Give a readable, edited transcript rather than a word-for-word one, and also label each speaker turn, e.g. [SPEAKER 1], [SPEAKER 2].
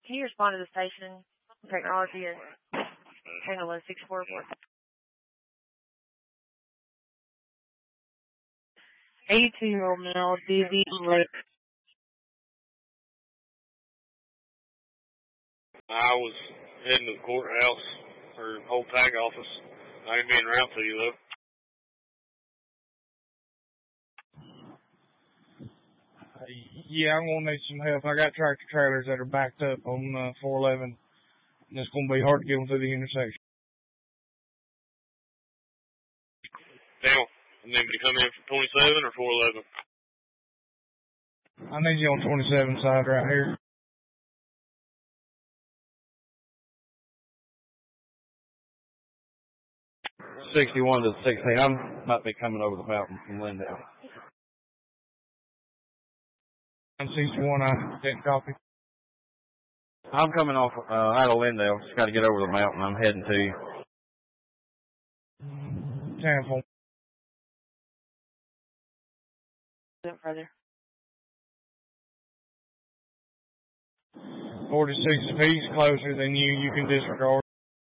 [SPEAKER 1] Can you respond to the station technology and handle 644? 82-year-old male, dizzy, late.
[SPEAKER 2] I was heading to the courthouse or whole tag office. I ain't being around to you though.
[SPEAKER 3] Yeah, I'm gonna need some help. I got tractor trailers that are backed up on 411. And it's gonna be hard to get them through the intersection.
[SPEAKER 2] Damn, you need me to come in for 27 or 411?
[SPEAKER 3] I need you on 27 side right here.
[SPEAKER 4] $61 to $16. I might be coming over the mountain from Lindale.
[SPEAKER 3] I'm 61. I didn't copy.
[SPEAKER 4] I'm coming off out of Lindale. Just got to get over the mountain. I'm heading to you.
[SPEAKER 3] 10-4.
[SPEAKER 1] Further.
[SPEAKER 3] 46 if he's closer than you, you can disregard.